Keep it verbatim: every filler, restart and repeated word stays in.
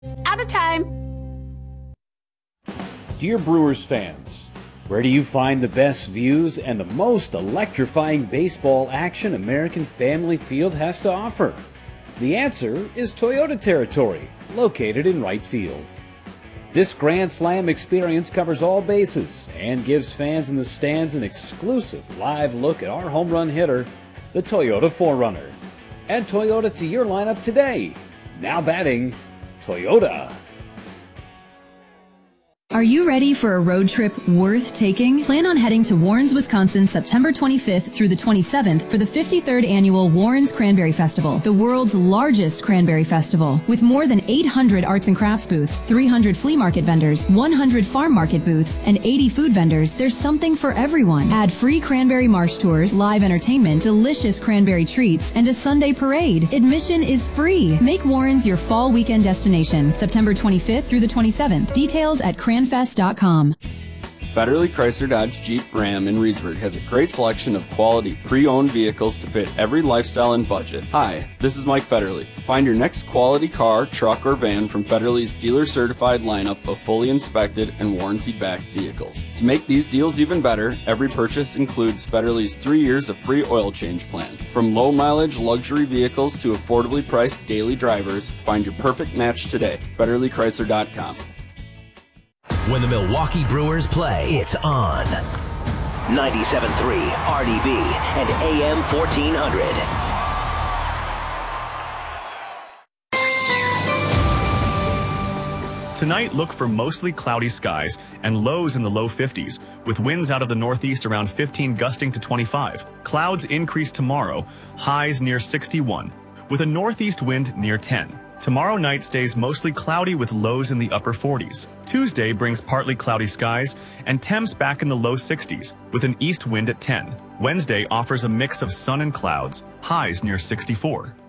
At a time. Dear Brewers fans, where do you find the best views and the most electrifying baseball action American Family Field has to offer? The answer is Toyota territory, located in right field. This Grand Slam experience covers all bases and gives fans in the stands an exclusive live look at our home run hitter, the Toyota four runner. Add Toyota to your lineup today. Now batting, Toyota. Are you ready for a road trip worth taking? Plan on heading to Warrens, Wisconsin, September twenty-fifth through the twenty-seventh for the fifty-third Annual Warrens Cranberry Festival, the world's largest cranberry festival. With more than eight hundred arts and crafts booths, three hundred flea market vendors, one hundred farm market booths, and eighty food vendors, there's something for everyone. Add free cranberry marsh tours, live entertainment, delicious cranberry treats, and a Sunday parade. Admission is free. Make Warrens your fall weekend destination, September twenty-fifth through the twenty-seventh. Details at cran fest dot com. Federally Chrysler Dodge Jeep Ram in Reedsburg has a great selection of quality pre-owned vehicles to fit every lifestyle and budget. Hi, this is Mike Federle. Find your next quality car, truck, or van from Federle's dealer-certified lineup of fully inspected and warranty-backed vehicles. To make these deals even better, every purchase includes Federle's three years of free oil change plan. From low-mileage luxury vehicles to affordably priced daily drivers, find your perfect match today. Federle Chrysler dot com. When the Milwaukee Brewers play, it's on ninety-seven point three R D B and A M fourteen hundred. Tonight, look for mostly cloudy skies and lows in the low fifties, with winds out of the northeast around fifteen gusting to twenty-five. Clouds increase tomorrow, highs near sixty-one, with a northeast wind near ten. Tomorrow night stays mostly cloudy with lows in the upper forties. Tuesday brings partly cloudy skies and temps back in the low sixties with an east wind at ten. Wednesday offers a mix of sun and clouds, highs near sixty-four.